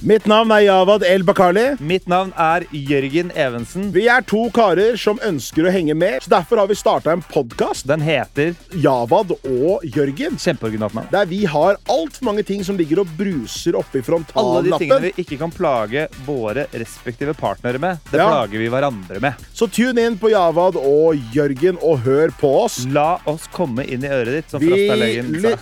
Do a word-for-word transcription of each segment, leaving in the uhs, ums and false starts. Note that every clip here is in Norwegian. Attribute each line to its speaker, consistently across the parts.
Speaker 1: Mitt navn er Javad El Bakali.
Speaker 2: Mitt navn er Jørgen Evensen.
Speaker 1: Vi er to karer som ønsker å henge med, så derfor har vi startet en podcast.
Speaker 2: Den heter
Speaker 1: Javad og Jørgen.
Speaker 2: Kjempeoriginalt navn.
Speaker 1: Der vi har alt for mange ting som ligger og bruser oppe i frontallappen.
Speaker 2: Alle de tingene vi ikke kan plage våre respektive partnere med, det
Speaker 1: Ja.
Speaker 2: plager vi hverandre med.
Speaker 1: Så tune inn på Javad og Jørgen og hør på oss.
Speaker 2: La oss komme inn i øret ditt, som
Speaker 1: Vi
Speaker 2: Frostalegen sa.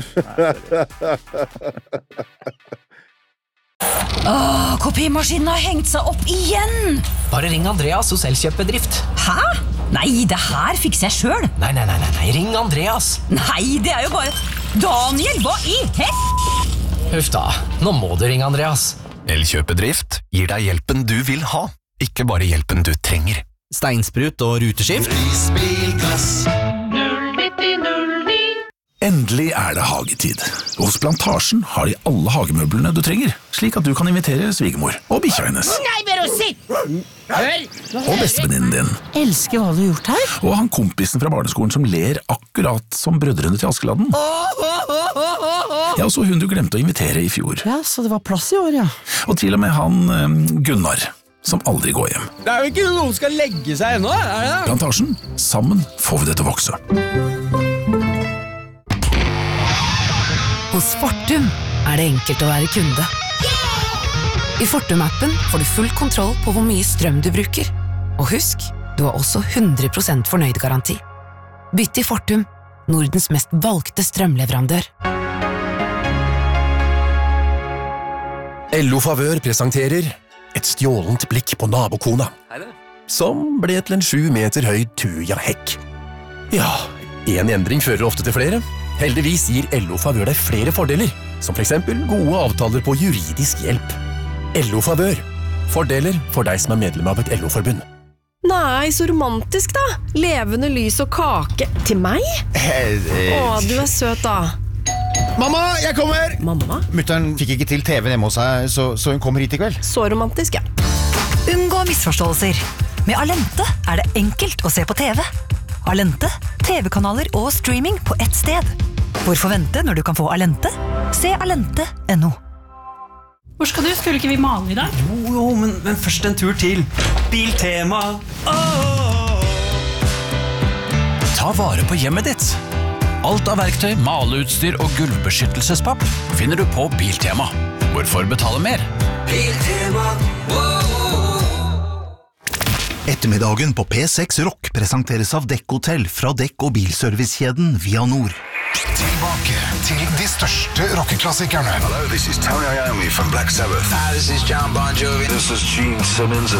Speaker 3: Åh, kopimaskinen har hengt seg opp igjen!
Speaker 4: Bare ring Andreas hos Elkjøp-bedrift.
Speaker 3: Hæ? Nei, det her fikser jeg selv.
Speaker 4: Nei, nei, nei, nei, nei, ring Andreas.
Speaker 3: Nei, det er jo bare... Daniel, hva i hett?
Speaker 4: Huff da, nå må du ringe Andreas.
Speaker 5: Elkjøp-bedrift gir deg hjelpen du vil ha, ikke bare hjelpen du trenger.
Speaker 6: Steinsprut og ruteskift.
Speaker 5: Prisbilklass. Endelig er det hagetid. Hos Plantasjen har de alle hagemøblene du trenger, slik at du kan invitere svigermor og bikkja hennes.
Speaker 7: Nei, men å sitte! Hør!
Speaker 5: Og bestevenninnen din.
Speaker 3: Elsker hva du har gjort her.
Speaker 5: Og han kompisen fra barneskolen som ler akkurat som brødrene til Askeladden. Ja, og så hun du glemte å invitere i fjor.
Speaker 3: Ja, så det var plass i år, ja.
Speaker 5: Og til og med han um, Gunnar, som aldri går hjem.
Speaker 6: Det er jo ikke noen som skal legge seg ennå, er det?
Speaker 5: Plantasjen, sammen får vi det til å vokse.
Speaker 8: Hos Fortum er det enkelt å være kunde. I Fortum-appen får du full kontroll på hvor mye strøm du bruker. Og husk, du har også hundre prosent fornøyd-garanti. Bytt til Fortum, Nordens mest valgte strømleverandør.
Speaker 9: L O Favør presenterer et stjålent blikk på nabokona, som ble til en sju meter høy tuja-hekk. Ja, en endring fører ofte til flere. Heldigvis gir L O Favør deg flere fordeler, som for eksempel gode avtaler på juridisk hjelp. L O Favør. Fordeler for deg som er medlem av et L O-forbund.
Speaker 10: Nei, så romantisk da. Levende lys og kake. Til meg? Å, du er søt da.
Speaker 11: Mamma, jeg kommer!
Speaker 10: Mamma?
Speaker 11: Mutteren fikk ikke til T V hjemme hos seg, så, så hun kommer hit i kveld.
Speaker 10: Så romantisk, ja.
Speaker 12: Unngå misforståelser. Med Alente er det enkelt å se på T V. Alente, T V-kanaler og streaming på ett sted. Hvorfor vente når du kan få Alente? Se alente punktum no.
Speaker 13: Hvor skal du? Skulle ikke vi male i dag?
Speaker 6: Jo, jo, men, men først en tur til Biltema. Oh!
Speaker 14: Ta vare på hjemmet ditt. Alt av verktøy, maleutstyr og gulvbeskyttelsespapp finner du på Biltema. Hvorfor betale mer?
Speaker 6: Biltema.
Speaker 15: Ettermiddagen på P seks Rock presenteres av Dekk-hotell fra dekk- og bilservicekjeden Vianor.
Speaker 5: Tilbake til de største rockeklassikerne.
Speaker 16: Hello, this is Tony Iommi from Black Sabbath.
Speaker 17: Hi, this is John Bon Jovi.
Speaker 16: This is Gene Simmons.